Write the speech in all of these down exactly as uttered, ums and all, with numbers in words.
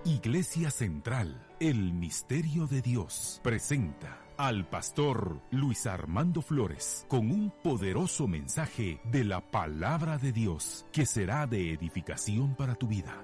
Iglesia Central, el Misterio de Dios, presenta al pastor Luis Armando Flores con un poderoso mensaje de la Palabra de Dios que será de edificación para tu vida.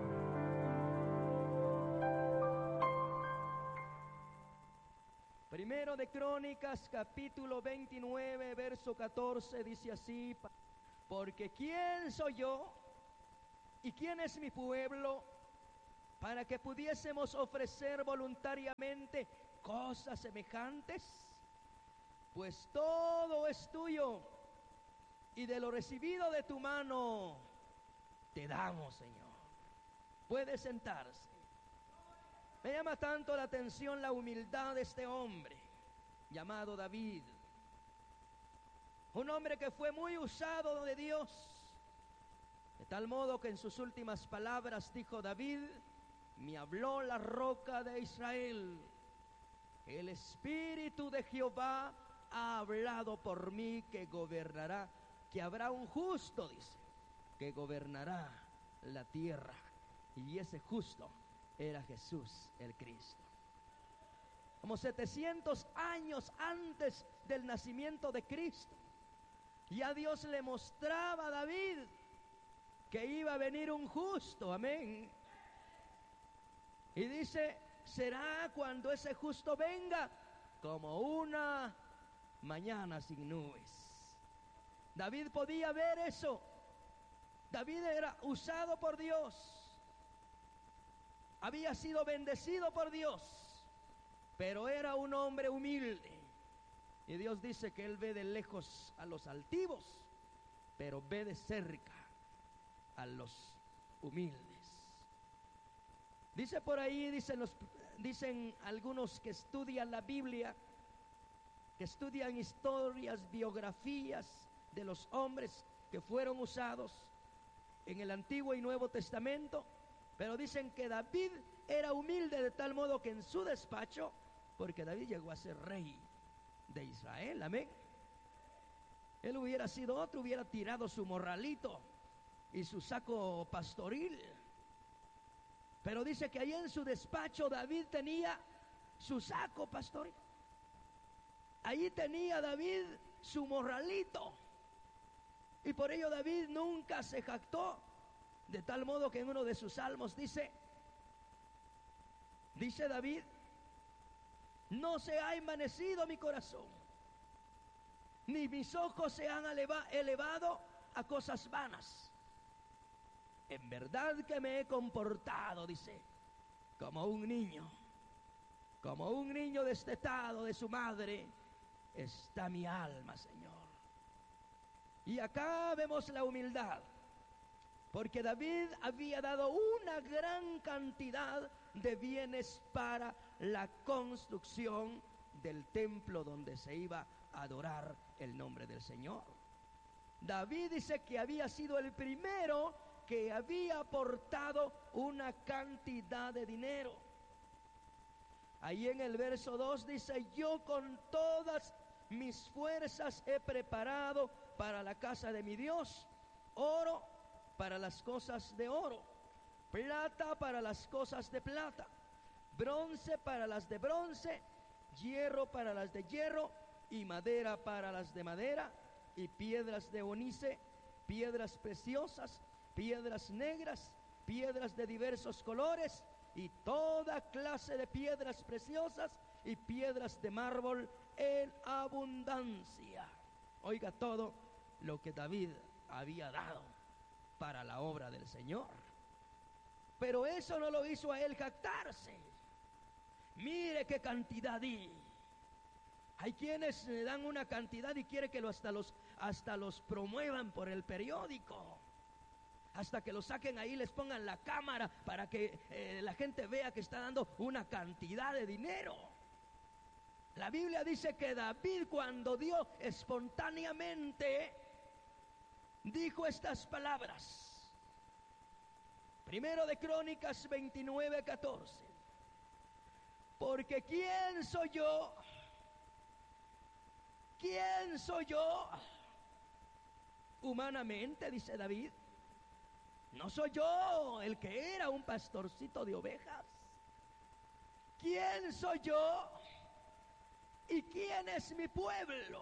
Primero de Crónicas, capítulo veintinueve, verso catorce, dice así: porque ¿quién soy yo y quién es mi pueblo para que pudiésemos ofrecer voluntariamente cosas semejantes? Pues todo es tuyo, y de lo recibido de tu mano te damos, Señor. Puede sentarse. Me llama tanto la atención la humildad de este hombre llamado David. Un hombre que fue muy usado de Dios, de tal modo que en sus últimas palabras dijo David: me habló la roca de Israel, el Espíritu de Jehová ha hablado por mí, que gobernará, que habrá un justo, dice, que gobernará la tierra. Y ese justo era Jesús el Cristo. Como setecientos años antes del nacimiento de Cristo, ya Dios le mostraba a David que iba a venir un justo, amén. Y dice: será cuando ese justo venga como una mañana sin nubes. David podía ver eso. David era usado por Dios, había sido bendecido por Dios, pero era un hombre humilde. Y Dios dice que Él ve de lejos a los altivos, pero ve de cerca a los humildes. Dice por ahí, dicen, los, dicen algunos que estudian la Biblia, que estudian historias, biografías de los hombres que fueron usados en el Antiguo y Nuevo Testamento, pero dicen que David era humilde de tal modo que en su despacho, porque David llegó a ser rey de Israel, amén. Él hubiera sido otro, hubiera tirado su morralito y su saco pastoril. Pero dice que allí en su despacho David tenía su saco pastoril. Allí tenía David su morralito. Y por ello David nunca se jactó. De tal modo que en uno de sus salmos dice, dice David: no se ha envanecido mi corazón, ni mis ojos se han eleva, elevado a cosas vanas. En verdad que me he comportado, dice, como un niño, como un niño destetado de su madre, está mi alma, Señor. Y acá vemos la humildad, porque David había dado una gran cantidad de bienes para la construcción del templo donde se iba a adorar el nombre del Señor. David dice que había sido el primero que había aportado una cantidad de dinero. Ahí en el verso dos dice: yo con todas mis fuerzas he preparado para la casa de mi Dios oro para las cosas de oro, plata para las cosas de plata, bronce para las de bronce, hierro para las de hierro, y madera para las de madera, y piedras de onice, piedras preciosas, piedras negras, piedras de diversos colores, y toda clase de piedras preciosas y piedras de mármol en abundancia. Oiga todo lo que David había dado para la obra del Señor. Pero eso no lo hizo a él jactarse. Mire qué cantidad di. Hay quienes le dan una cantidad y quiere que lo hasta los hasta los promuevan por el periódico, hasta que lo saquen ahí, les pongan la cámara para que eh, la gente vea que está dando una cantidad de dinero. La Biblia dice que David, cuando dio espontáneamente, dijo estas palabras. Primero de Crónicas veintinueve, catorce. Porque ¿quién soy yo? ¿Quién soy yo? Humanamente, dice David, ¿No soy yo el que era un pastorcito de ovejas? ¿Quién soy yo? ¿Y quién es mi pueblo?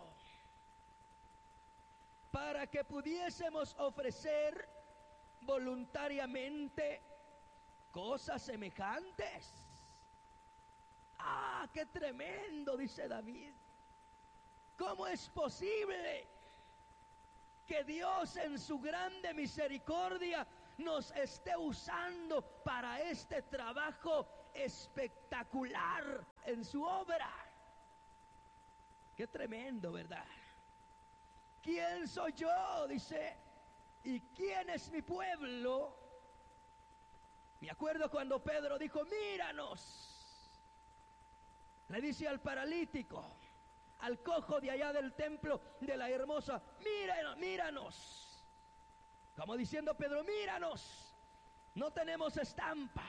Para que pudiésemos ofrecer voluntariamente cosas semejantes. ¡Ah, qué tremendo!, dice David. ¿Cómo es posible que Dios en su grande misericordia nos esté usando para este trabajo espectacular en su obra? ¡Qué tremendo!, ¿verdad? ¿Quién soy yo?, dice, ¿y quién es mi pueblo? Me acuerdo cuando Pedro dijo, míranos. Le dice al paralítico, al cojo de allá del templo de la Hermosa, míranos, míranos. Como diciendo Pedro, míranos. No tenemos estampa.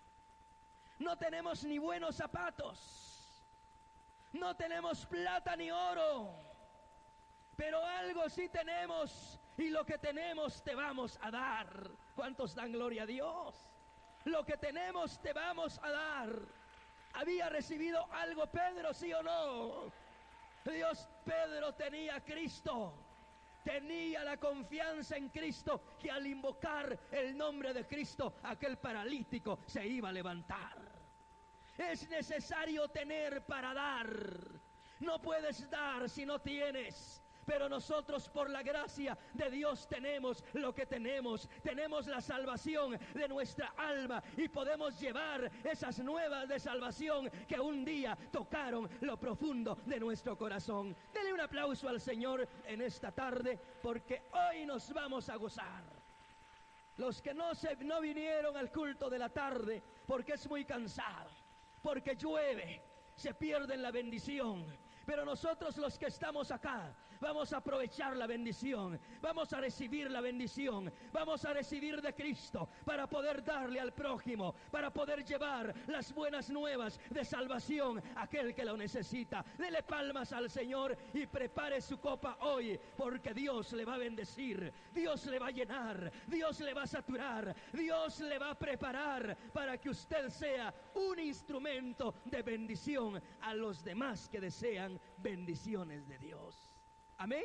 No tenemos ni buenos zapatos. No tenemos plata ni oro. Pero algo sí tenemos, y lo que tenemos te vamos a dar. ¿Cuántos dan gloria a Dios? Lo que tenemos te vamos a dar. ¿Había recibido algo Pedro, sí o no? Dios, Pedro tenía a Cristo. Tenía la confianza en Cristo, que al invocar el nombre de Cristo, aquel paralítico se iba a levantar. Es necesario tener para dar. No puedes dar si no tienes. Pero nosotros, por la gracia de Dios, tenemos lo que tenemos. Tenemos la salvación de nuestra alma y podemos llevar esas nuevas de salvación que un día tocaron lo profundo de nuestro corazón. Denle un aplauso al Señor en esta tarde, porque hoy nos vamos a gozar. Los que no, se, no vinieron al culto de la tarde porque es muy cansado, porque llueve, se pierden la bendición. Pero nosotros, los que estamos acá, vamos a aprovechar la bendición, vamos a recibir la bendición, vamos a recibir de Cristo para poder darle al prójimo, para poder llevar las buenas nuevas de salvación a aquel que lo necesita. Dele palmas al Señor y prepare su copa hoy, porque Dios le va a bendecir, Dios le va a llenar, Dios le va a saturar, Dios le va a preparar para que usted sea un instrumento de bendición a los demás que desean bendiciones de Dios. Amén.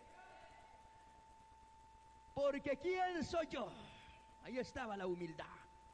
Porque ¿quién soy yo? Ahí estaba la humildad.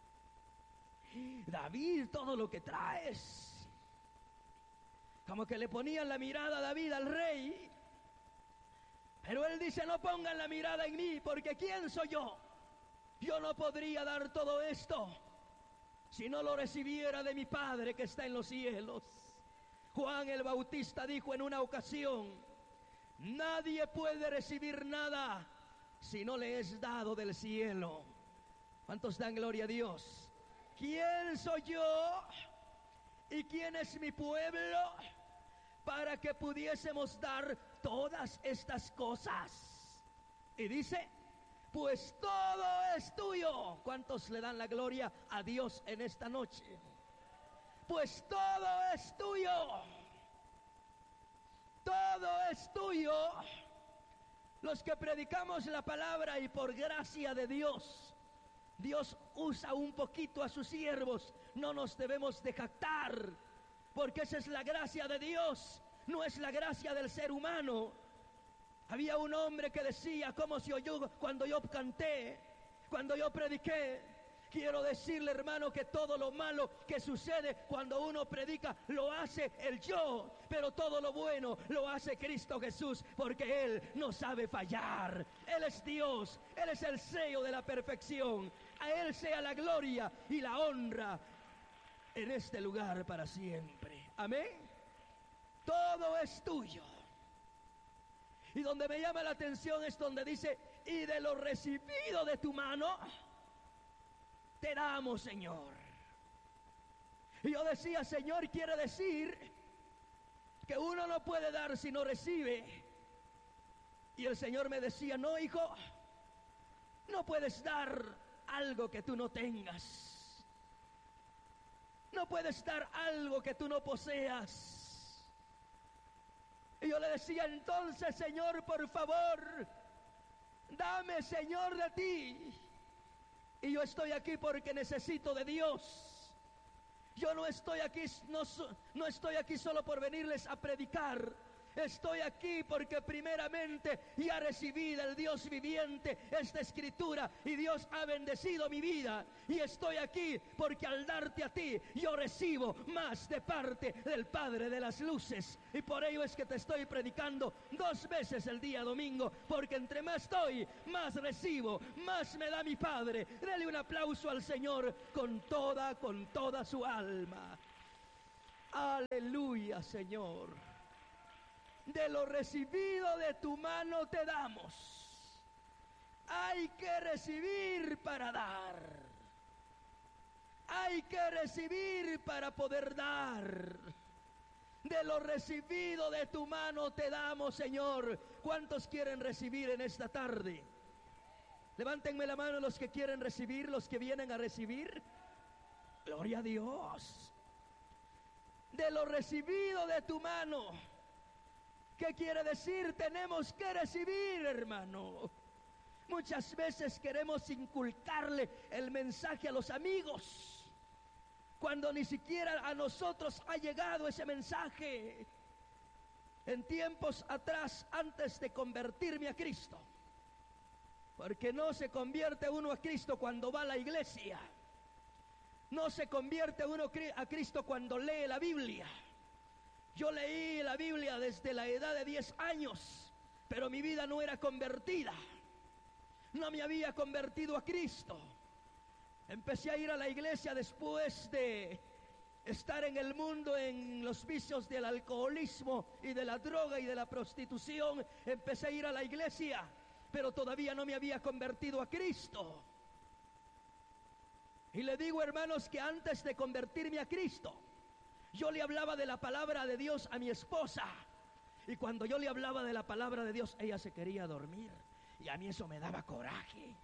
David, todo lo que traes. Como que le ponían la mirada a David, al rey. Pero él dice, no pongan la mirada en mí, porque ¿quién soy yo? Yo no podría dar todo esto si no lo recibiera de mi Padre que está en los cielos. Juan el Bautista dijo en una ocasión, nadie puede recibir nada si no le es dado del cielo. ¿Cuántos dan gloria a Dios? ¿Quién soy yo y quién es mi pueblo para que pudiésemos dar todas estas cosas? Y dice, pues todo es tuyo. ¿Cuántos le dan la gloria a Dios en esta noche? Pues todo es tuyo. Todo es tuyo. Los que predicamos la palabra y por gracia de Dios, Dios usa un poquito a sus siervos. No nos debemos de jactar, porque esa es la gracia de Dios, no es la gracia del ser humano. Había un hombre que decía, ¿cómo se oyó cuando yo canté, cuando yo prediqué? Quiero decirle, hermano, que todo lo malo que sucede cuando uno predica lo hace el yo, pero todo lo bueno lo hace Cristo Jesús, porque Él no sabe fallar. Él es Dios, Él es el sello de la perfección. A Él sea la gloria y la honra en este lugar para siempre. Amén. Todo es tuyo. Y donde me llama la atención es donde dice, y de lo recibido de tu mano te damos, Señor. Y yo decía, Señor, quiere decir que uno no puede dar si no recibe. Y el Señor me decía, no, hijo, no puedes dar algo que tú no tengas. No puedes dar algo que tú no poseas. Y yo le decía, entonces, Señor, por favor, dame, Señor, de ti. Y yo estoy aquí porque necesito de Dios. Yo no estoy aquí, no, no estoy aquí solo por venirles a predicar. Estoy aquí porque primeramente ya recibí del Dios viviente esta escritura y Dios ha bendecido mi vida. Y estoy aquí porque al darte a ti yo recibo más de parte del Padre de las luces. Y por ello es que te estoy predicando dos veces el día domingo, porque entre más estoy, más recibo, más me da mi Padre. Dele un aplauso al Señor con toda, con toda su alma. Aleluya, Señor. De lo recibido de tu mano te damos. Hay que recibir para dar. Hay que recibir para poder dar. De lo recibido de tu mano te damos, Señor. ¿Cuántos quieren recibir en esta tarde? Levántenme la mano los que quieren recibir, los que vienen a recibir. Gloria a Dios. De lo recibido de tu mano. ¿Qué quiere decir? Tenemos que recibir, hermano. Muchas veces queremos inculcarle el mensaje a los amigos, cuando ni siquiera a nosotros ha llegado ese mensaje. En tiempos atrás, antes de convertirme a Cristo, porque no se convierte uno a Cristo cuando va a la iglesia, no se convierte uno a Cristo cuando lee la Biblia. Yo leí la Biblia desde la edad de diez años, pero mi vida no era convertida. No me había convertido a Cristo. Empecé a ir a la iglesia después de estar en el mundo, en los vicios del alcoholismo y de la droga y de la prostitución. Empecé a ir a la iglesia, pero todavía no me había convertido a Cristo. Y le digo, hermanos, que antes de convertirme a Cristo, yo le hablaba de la palabra de Dios a mi esposa. Y cuando yo le hablaba de la palabra de Dios, ella se quería dormir. Y a mí eso me daba coraje.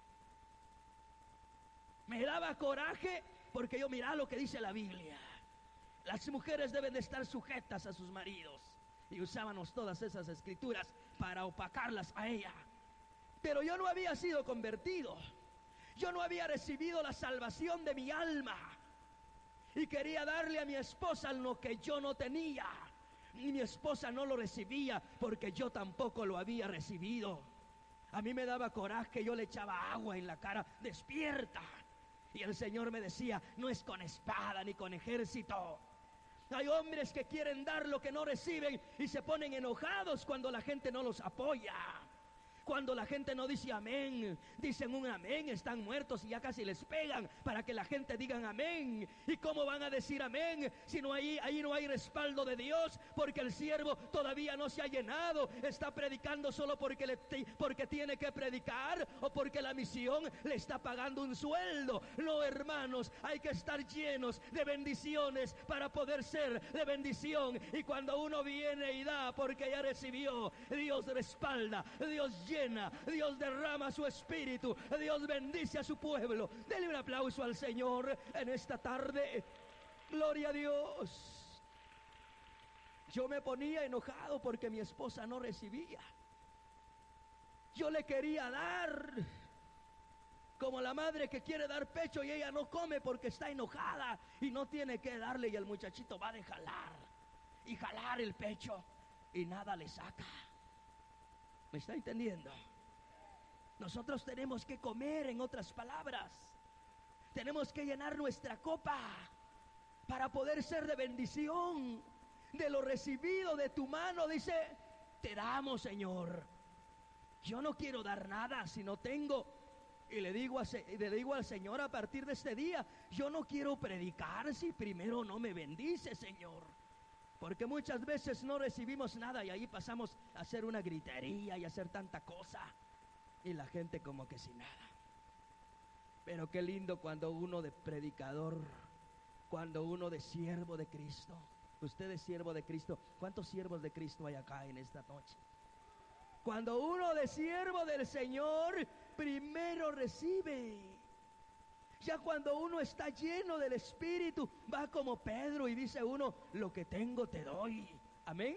Me daba coraje porque yo miraba lo que dice la Biblia. Las mujeres deben de estar sujetas a sus maridos. Y usábamos todas esas escrituras para opacarlas a ella. Pero yo no había sido convertido. Yo no había recibido la salvación de mi alma. Y quería darle a mi esposa lo que yo no tenía. Y mi esposa no lo recibía porque yo tampoco lo había recibido. A mí me daba coraje, yo le echaba agua en la cara, despierta. Y el Señor me decía, no es con espada ni con ejército. Hay hombres que quieren dar lo que no reciben y se ponen enojados cuando la gente no los apoya. Cuando la gente no dice amén, dicen un amén, están muertos y ya casi les pegan para que la gente diga amén. ¿Y cómo van a decir amén si no hay, ahí no hay respaldo de Dios? Porque el siervo todavía no se ha llenado, está predicando solo porque, le, porque tiene que predicar o porque la misión le está pagando un sueldo. No, hermanos, hay que estar llenos de bendiciones para poder ser de bendición. Y cuando uno viene y da porque ya recibió, Dios respalda, Dios llena. Dios derrama su espíritu, Dios bendice a su pueblo. Dele un aplauso al Señor en esta tarde. Gloria a Dios. Yo me ponía enojado porque mi esposa no recibía. Yo le quería dar, como la madre que quiere dar pecho y ella no come porque está enojada y no tiene que darle, y el muchachito va de jalar y jalar el pecho y nada le saca. ¿Me está entendiendo? Nosotros tenemos que comer, en otras palabras. Tenemos que llenar nuestra copa para poder ser de bendición. De lo recibido de tu mano, dice, te damos, Señor. Yo no quiero dar nada si no tengo. Y le digo, a, le digo al Señor a partir de este día, yo no quiero predicar si primero no me bendice, Señor. Porque muchas veces no recibimos nada y ahí pasamos a hacer una gritería y a hacer tanta cosa. Y la gente como que sin nada. Pero qué lindo cuando uno de predicador, cuando uno de siervo de Cristo. Usted es siervo de Cristo. ¿Cuántos siervos de Cristo hay acá en esta noche? Cuando uno de siervo del Señor, primero recibe. Ya cuando uno está lleno del Espíritu, va como Pedro y dice uno, lo que tengo te doy. Amén.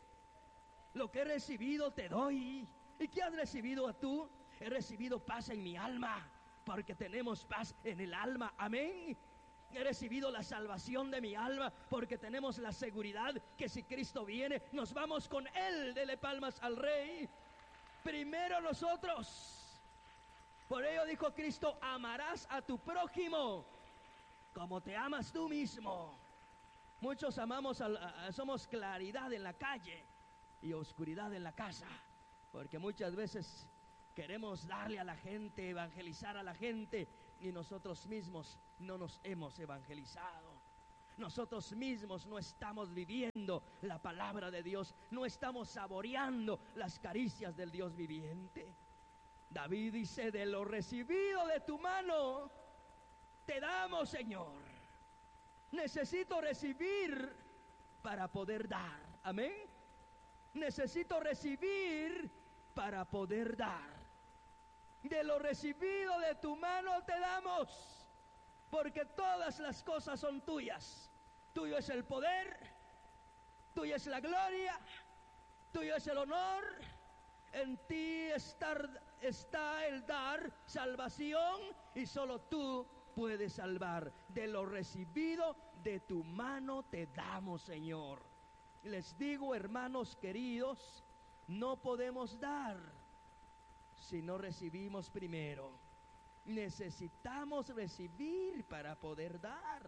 Lo que he recibido te doy. ¿Y qué has recibido tú? He recibido paz en mi alma. porque tenemos paz en el alma. Amén. He recibido la salvación de mi alma porque tenemos la seguridad que si Cristo viene, nos vamos con Él. Dele palmas al Rey. Primero nosotros. Por ello dijo Cristo: amarás a tu prójimo como te amas tú mismo. Muchos amamos, a, a, somos claridad en la calle y oscuridad en la casa, porque muchas veces queremos darle a la gente, evangelizar a la gente, y nosotros mismos no nos hemos evangelizado. Nosotros mismos no estamos viviendo la palabra de Dios, no estamos saboreando las caricias del Dios viviente. David dice: de lo recibido de tu mano te damos, Señor. Necesito recibir para poder dar. Amén. Necesito recibir para poder dar. De lo recibido de tu mano te damos, porque todas las cosas son tuyas. Tuyo es el poder, tuya es la gloria, tuyo es el honor. En ti estar, está el dar salvación, y solo tú puedes salvar. De lo recibido de tu mano te damos, Señor. Les digo, hermanos queridos, no podemos dar si no recibimos primero. Necesitamos recibir para poder dar.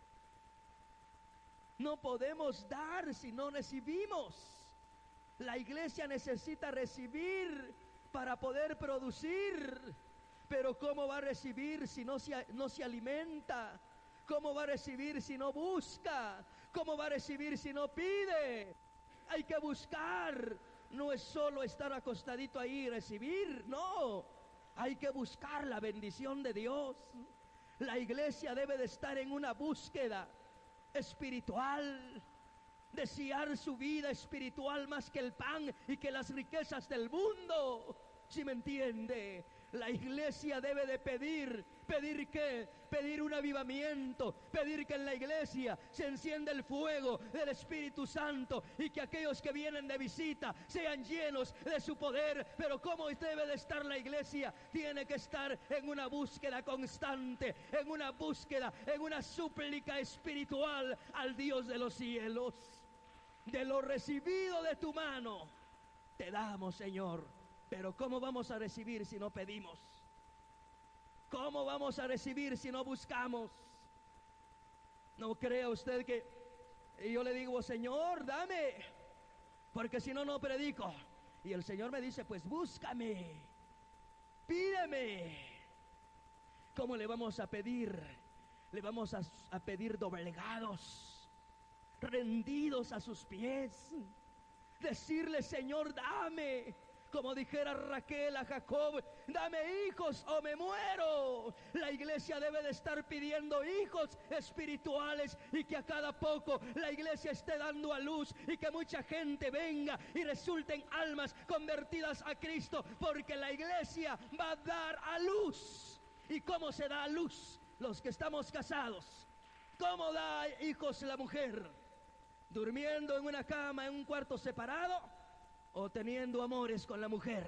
No podemos dar si no recibimos. La iglesia necesita recibir para poder producir. Pero ¿cómo va a recibir si no se, no se alimenta? ¿Cómo va a recibir si no busca? ¿Cómo va a recibir si no pide? Hay que buscar. No es solo estar acostadito ahí y recibir, no. Hay que buscar la bendición de Dios. La iglesia debe de estar en una búsqueda espiritual, desear su vida espiritual más que el pan y que las riquezas del mundo. ¿Sí me entiende? La iglesia debe de pedir, ¿pedir qué? Pedir un avivamiento, pedir que en la iglesia se encienda el fuego del Espíritu Santo y que aquellos que vienen de visita sean llenos de su poder. Pero ¿cómo debe de estar la iglesia? Tiene que estar en una búsqueda constante, en una búsqueda, en una súplica espiritual al Dios de los cielos. De lo recibido de tu mano te damos, Señor. Pero ¿cómo vamos a recibir si no pedimos? ¿Cómo vamos a recibir si no buscamos? No crea usted que yo le digo: Señor, dame, porque si no, no predico. Y el Señor me dice: pues búscame, pídeme. ¿Cómo le vamos a pedir? Le vamos a, a pedir doblegados, rendidos a sus pies. Decirle: Señor, dame. Como dijera Raquel a Jacob: dame hijos o me muero. La iglesia debe de estar pidiendo hijos espirituales, y que a cada poco la iglesia esté dando a luz, y que mucha gente venga y resulten almas convertidas a Cristo, porque la iglesia va a dar a luz. ¿Y cómo se da a luz? Los que estamos casados. ¿Cómo da hijos la mujer? ¿Durmiendo en una cama, en un cuarto separado? ¿O teniendo amores con la mujer?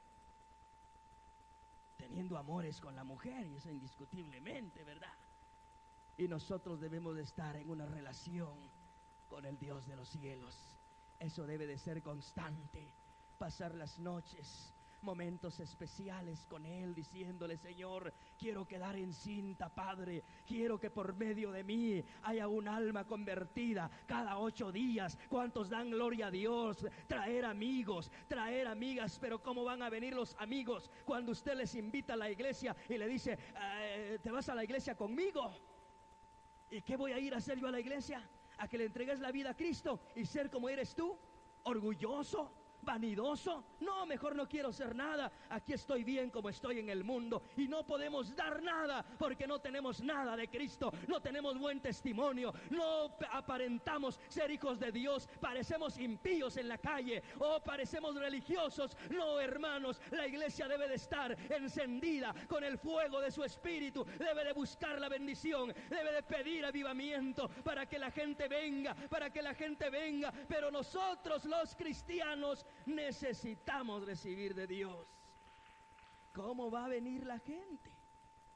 Teniendo amores con la mujer, y eso indiscutiblemente, ¿verdad? Y nosotros debemos de estar en una relación con el Dios de los cielos. Eso debe de ser constante. Pasar las noches, momentos especiales con Él, diciéndole: Señor, quiero quedar encinta, Padre. Quiero que por medio de mí haya un alma convertida cada ocho días. ¿Cuántos dan gloria a Dios? Traer amigos, traer amigas. Pero ¿cómo van a venir los amigos cuando usted les invita a la iglesia y le dice: eh, ¿te vas a la iglesia conmigo? ¿Y qué voy a ir a hacer yo a la iglesia? ¿A que le entregues la vida a Cristo y ser como eres tú? ¿Orgulloso? ¿Vanidoso? No, mejor no quiero ser nada. Aquí estoy bien como estoy en el mundo. Y no podemos dar nada porque no tenemos nada de Cristo. No tenemos buen testimonio. No aparentamos ser hijos de Dios. Parecemos impíos en la calle, o parecemos religiosos. No, hermanos, la iglesia debe de estar encendida con el fuego de su espíritu. Debe de buscar la bendición. Debe de pedir avivamiento para que la gente venga, para que la gente venga. Pero nosotros, los cristianos, necesitamos recibir de Dios. ¿Cómo va a venir la gente?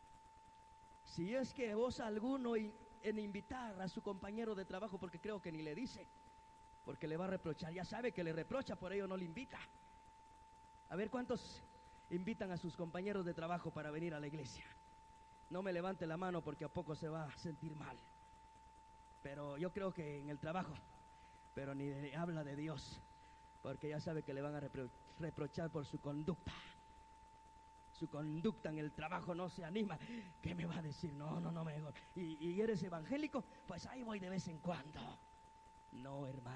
Si es que vos alguno in- en invitar a su compañero de trabajo, porque creo que ni le dice, porque le va a reprochar, ya sabe que le reprocha, por ello no le invita. A ver cuántos invitan a sus compañeros de trabajo para venir a la iglesia. No me levante la mano porque a poco se va a sentir mal. Pero yo creo que en el trabajo, pero ni de- habla de Dios, porque ya sabe que le van a repro- reprochar por su conducta. Su conducta en el trabajo no se anima. ¿Qué me va a decir? No, no, no me... ¿Y, y eres evangélico? Pues ahí voy de vez en cuando. No, hermano.